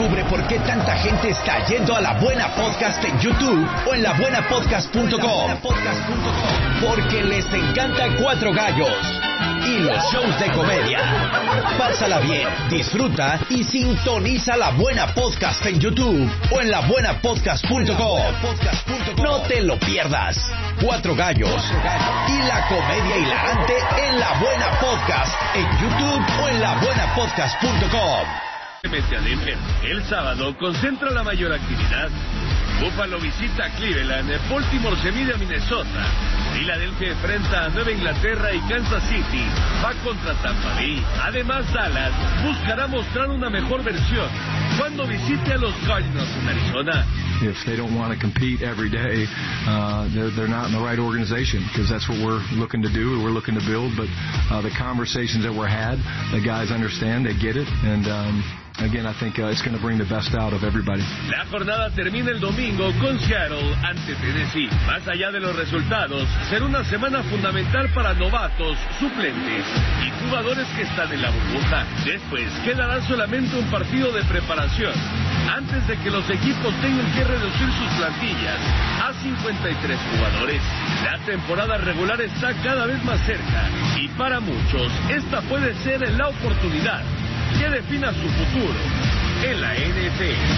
Descubre por qué tanta gente está yendo a La Buena Podcast en YouTube o en labuenapodcast.com. Porque les encanta Cuatro Gallos y los shows de comedia. Pásala bien, disfruta y sintoniza La Buena Podcast en YouTube o en labuenapodcast.com. No te lo pierdas. Cuatro Gallos y la comedia hilarante en La Buena Podcast en YouTube o en labuenapodcast.com. El sábado concentra la mayor actividad. Buffalo visita Cleveland, Baltimore se mide a Minnesota, Filadelfia enfrenta a Nueva Inglaterra y Kansas City va contra Tampa Bay. Además, Dallas buscará mostrar una mejor versión cuando visite a los Cardinals en Arizona. If they don't want to compete every day, they're not in the right organization, because that's what we're looking to do. We're looking to build, but the conversations that were had, the guys understand, they get it, and again, I think it's going to bring the best out of everybody. La jornada termina el domingo con Seattle ante Tennessee. Más allá de los resultados, será una semana fundamental para novatos, suplentes y jugadores que están en la burbuja. Después quedará solamente un partido de preparación antes de que los equipos tengan que reducir sus plantillas a 53 jugadores. La temporada regular está cada vez más cerca y para muchos esta puede ser la oportunidad que defina su futuro en la NFL.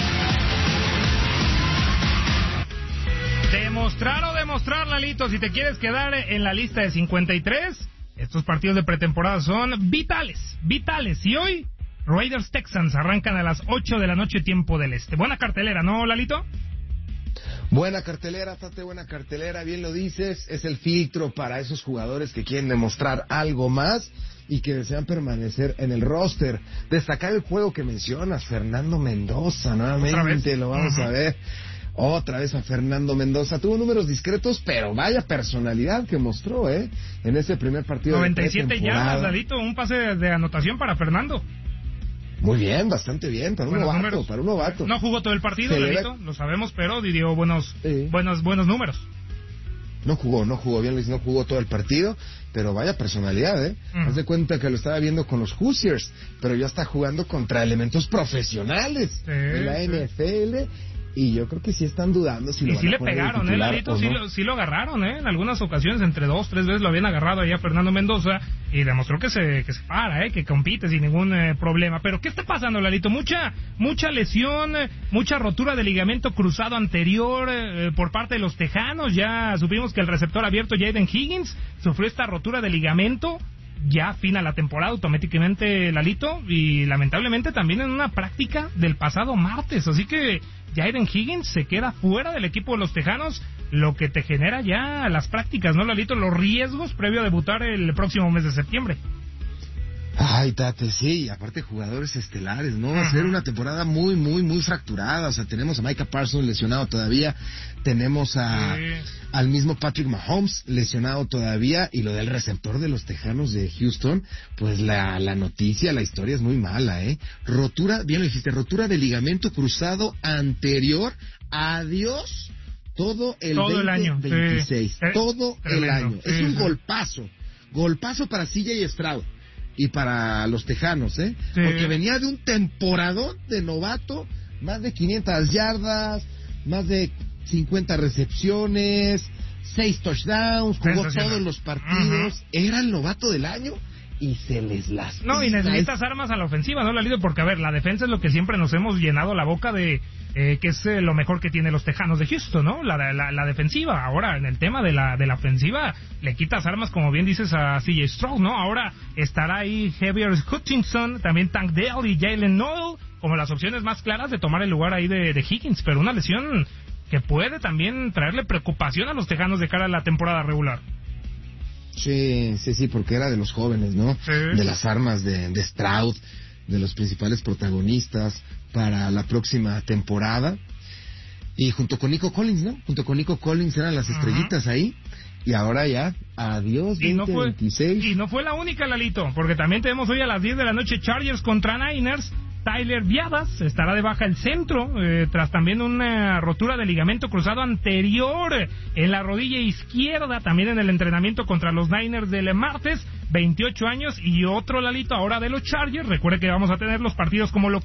Demostrar o demostrar, Lalito, si te quieres quedar en la lista de 53, estos partidos de pretemporada son vitales. Y hoy, Raiders Texans arrancan a las 8 de la noche, tiempo del este. Buena cartelera, ¿no, Lalito? Buena cartelera, Tate, buena cartelera, bien lo dices, es el filtro para esos jugadores que quieren demostrar algo más y que desean permanecer en el roster. Destacar el juego que mencionas, Fernando Mendoza, nuevamente lo vamos a ver. Otra vez a Fernando Mendoza. Tuvo números discretos, pero vaya personalidad que mostró, en ese primer partido. 97 yardas, Lalito, un pase de anotación para Fernando. Muy bien, bastante bien, para un novato. No jugó todo el partido, Lalito, lo sabemos, pero dio buenos números. No jugó bien, Luis, no jugó todo el partido, pero vaya personalidad, Haz de cuenta que lo estaba viendo con los Hoosiers, pero ya está jugando contra elementos profesionales de la NFL. Y yo creo que sí están dudando si lo van a poner. Y sí le pegaron, Lalito, sí lo agarraron, en algunas ocasiones, entre 2-3 veces lo habían agarrado ahí a Fernando Mendoza, y demostró que se para, que compite sin ningún problema. Pero ¿qué está pasando, Lalito? Mucha lesión, mucha rotura de ligamento cruzado anterior por parte de los Tejanos. Ya supimos que el receptor abierto Jaden Higgins sufrió esta rotura de ligamento. Ya fina la temporada automáticamente, Lalito, y lamentablemente también en una práctica del pasado martes, así que Jaden Higgins se queda fuera del equipo de los Tejanos, lo que te genera ya las prácticas, ¿no, Lalito? Los riesgos previo a debutar el próximo mes de septiembre. Ay, Tate, sí, aparte jugadores estelares, ¿no? Va a ser una temporada muy, muy, muy fracturada. O sea, tenemos a Micah Parsons lesionado todavía, tenemos al mismo Patrick Mahomes lesionado todavía, y lo del receptor de los Tejanos de Houston, pues la noticia, la historia es muy mala, Rotura, bien lo dijiste, rotura de ligamento cruzado anterior, adiós todo el 2026, sí. Todo tremendo, el año. Es un golpazo para CJ Stroud. Y para los Tejanos, Sí. Porque venía de un temporadón de novato, más de 500 yardas, más de 50 recepciones, 6 touchdowns, jugó todos los partidos, era el novato del año y se les lastima. No, y necesitas armas a la ofensiva, ¿no, Lalito? Porque, a ver, la defensa es lo que siempre nos hemos llenado la boca de que es lo mejor que tienen los Tejanos de Houston, ¿no? La defensiva. Ahora, en el tema de la ofensiva, le quitas armas, como bien dices, a CJ Stroud, ¿no? Ahora estará ahí Xavier Hutchinson, también Tank Dell y Jalen Noel, como las opciones más claras de tomar el lugar ahí de Higgins, pero una lesión que puede también traerle preocupación a los Tejanos de cara a la temporada regular. Sí, porque era de los jóvenes, ¿no? Sí. De las armas de Stroud, de los principales protagonistas para la próxima temporada. Y junto con Nico Collins, ¿no? Junto con Nico Collins eran las estrellitas ahí. Y ahora ya, adiós, 2026. Y no fue la única, Lalito, porque también tenemos hoy a las 10 de la noche Chargers contra Niners. Tyler Biadasz estará de baja el centro, tras también una rotura de ligamento cruzado anterior en la rodilla izquierda, también en el entrenamiento contra los Niners del martes, 28 años, y otro, Lalito, ahora de los Chargers. Recuerde que vamos a tener los partidos como